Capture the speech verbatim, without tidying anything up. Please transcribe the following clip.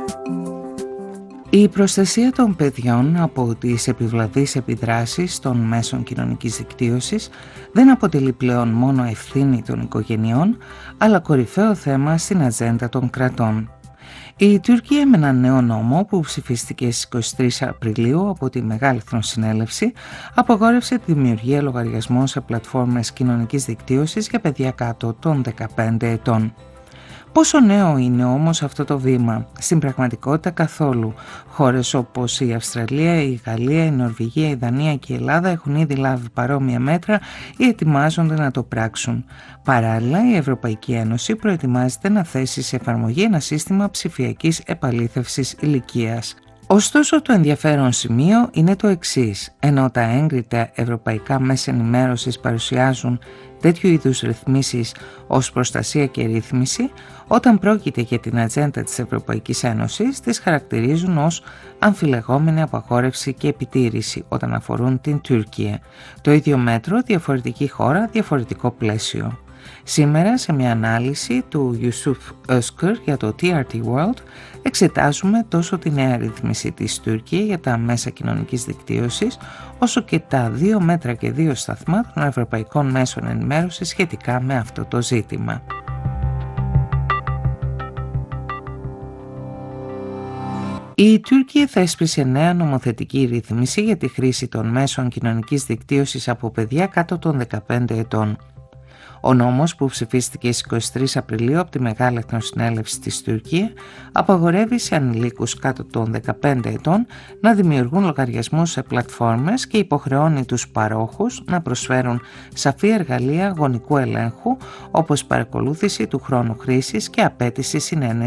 Η προστασία των παιδιών από τις επιβλαβείς επιδράσεις των μέσων κοινωνικής δικτύωσης δεν αποτελεί πλέον μόνο ευθύνη των οικογενειών, αλλά κορυφαίο θέμα στην ατζέντα των κρατών. Η Τουρκία, με ένα νέο νόμο που ψηφίστηκε στις είκοσι τρεις Απριλίου από τη Μεγάλη Εθνοσυνέλευση, απαγόρευσε τη δημιουργία λογαριασμών σε πλατφόρμες κοινωνικής δικτύωσης για παιδιά κάτω των δεκαπέντε ετών. Πόσο νέο είναι όμως αυτό το βήμα? Στην πραγματικότητα καθόλου. Χώρες όπως η Αυστραλία, η Γαλλία, η Νορβηγία, η Δανία και η Ελλάδα έχουν ήδη λάβει παρόμοια μέτρα ή ετοιμάζονται να το πράξουν. Παράλληλα, η Ευρωπαϊκή Ένωση προετοιμάζεται να θέσει σε εφαρμογή ένα σύστημα ψηφιακής επαλήθευσης ηλικίας. Ωστόσο, το ενδιαφέρον σημείο είναι το εξής. Ενώ τα έγκριτα ευρωπαϊκά μέσα ενημέρωσης παρουσιάζουν τέτοιου είδους ρυθμίσεις ως προστασία και ρύθμιση, όταν πρόκειται για την ατζέντα της Ευρωπαϊκής Ένωσης, τις χαρακτηρίζουν ως αμφιλεγόμενη απαγόρευση και επιτήρηση όταν αφορούν την Τουρκία. Το ίδιο μέτρο, διαφορετική χώρα, διαφορετικό πλαίσιο. Σήμερα, σε μια ανάλυση του Yusuf Özkır για το τι αρ τι World, εξετάζουμε τόσο τη νέα ρύθμιση της Τουρκία για τα μέσα κοινωνικής δικτύωσης, όσο και τα δύο μέτρα και δύο σταθμά των ευρωπαϊκών μέσων ενημέρωσης σχετικά με αυτό το ζήτημα. Η Τουρκία θέσπισε νέα νομοθετική ρύθμιση για τη χρήση των μέσων κοινωνικής δικτύωσης από παιδιά κάτω των δεκαπέντε ετών. Ο νόμος, που ψηφίστηκε στις είκοσι τρεις Απριλίου από τη Μεγάλη Εθνοσυνέλευση της Τουρκία, απαγορεύει σε ανηλίκους κάτω των δεκαπέντε ετών να δημιουργούν λογαριασμούς σε πλατφόρμες και υποχρεώνει τους παρόχους να προσφέρουν σαφή εργαλεία γονικού ελέγχου, όπως παρακολούθηση του χρόνου χρήσης και απέτηση συνένεσης